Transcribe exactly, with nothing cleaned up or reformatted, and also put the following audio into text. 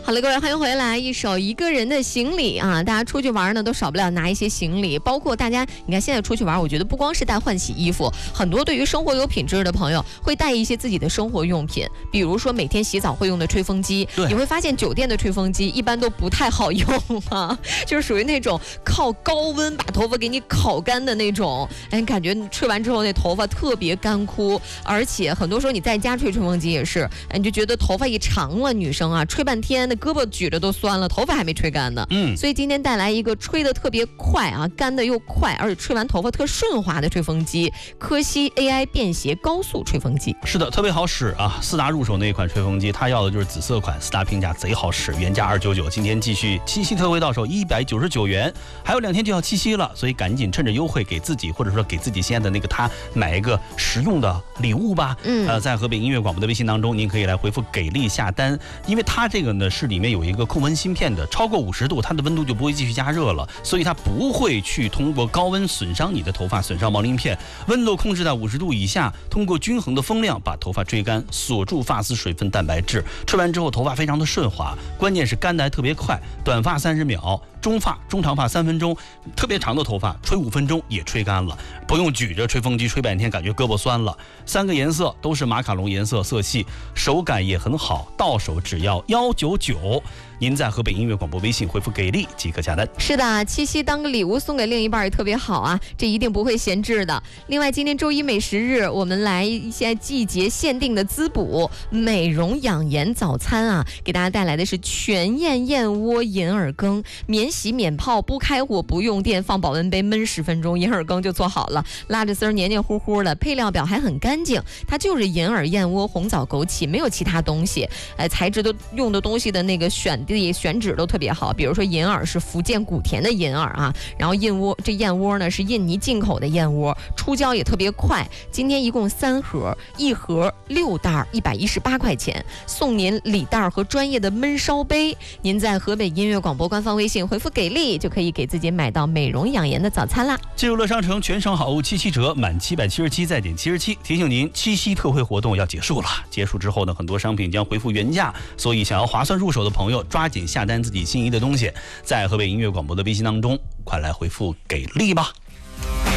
好了，各位，欢迎回来。一首一个人的行李啊，大家出去玩呢，都少不了拿一些行李，包括大家，你看现在出去玩，我觉得不光是带换洗衣服，很多对于生活有品质的朋友会带一些自己的生活用品，比如说每天洗澡会用的吹风机。你会发现酒店的吹风机一般都不太好用啊，就是属于那种靠高温把头发给你烤干的那种，哎，感觉吹完之后那头发特别干枯，而且很多时候你在家吹吹风机也是，哎，你就觉得头发一长了，女生啊吹半天那胳膊举着都酸了，头发还没吹干呢。嗯，所以今天带来一个吹得特别快啊，干得又快，而且吹完头发特顺滑的吹风机——科西 A I 便携高速吹风机。 是的，特别好使啊！四大入手那一款吹风机，它要的就是紫色款，四大评价贼好使，原价二九九，今天继续七夕特惠到手一百九十九元，还有两天就要七夕了，所以赶紧趁着优惠给自己或者说给自己心爱的那个他买一个实用的礼物吧。嗯，呃，在河北音乐广播的微信当中，您可以来回复给力下单，因为它这个呢是里面有一个控温芯片的，超过五十度，它的温度就不会继续加热了，所以它不会去通过高温损伤你的头发，损伤毛鳞片。温度控制在五十度以下，通过均衡的风量把头发吹干，锁住发丝水分蛋白质，吹完之后头发非常的顺滑，关键是干得还特别快，短发三十秒，中发中长发三分钟，特别长的头发吹五分钟也吹干了，不用举着吹风机吹半天感觉胳膊酸了。三个颜色都是马卡龙颜色色系，手感也很好，到手只要一九九。您在河北音乐广播微信回复给力即可下单。 是的，七夕当个礼物送给另一半也特别好啊，这一定不会闲置的。另外今天周一美食日，我们来一些季节限定的滋补美容养颜早餐啊，给大家带来的是全燕燕窝银耳羹，免洗免泡不开火不用电，放保温杯焖十分钟，银耳羹就做好了，拉着丝儿黏黏糊糊的，配料表还很干净，它就是银耳燕窝红枣枸杞，没有其他东西。哎，材质都用的东西的那个选地选址都特别好，比如说银耳是福建古田的银耳啊，然后燕窝这燕窝呢是印尼进口的燕窝，出胶也特别快。今天一共三盒，一盒六袋，一百一十八块钱，送您礼袋和专业的焖烧杯。您在河北音乐广播官方微信回复给力，就可以给自己买到美容养颜的早餐啦。 进入乐商城全省好物七七折，满七百七十七再减七十七。提醒您，七夕特惠活动要结束了，结束之后呢，很多商品将恢复原价，所以想要划算入手的朋友，抓紧下单自己心仪的东西，在河北音乐广播的微信当中，快来回复给力吧。